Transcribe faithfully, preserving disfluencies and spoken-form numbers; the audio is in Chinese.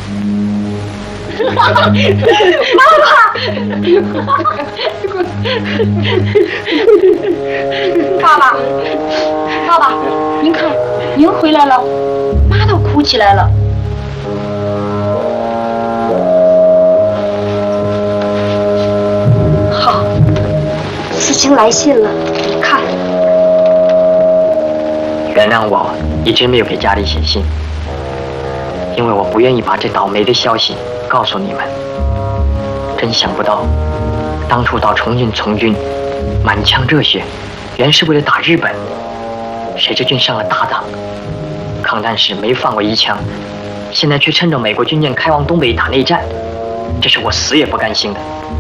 爸爸，爸爸，爸爸，您看，您回来了，妈都哭起来了。好，思清来信了，看。 原谅我一直没有给家里写信，因为我不愿意把这倒霉的消息告诉你们。真想不到，当初到重庆从军，满腔热血，原是为了打日本，谁知竟上了大当。抗战时没放过一枪，现在却趁着美国军舰开往东北打内战，这是我死也不甘心的。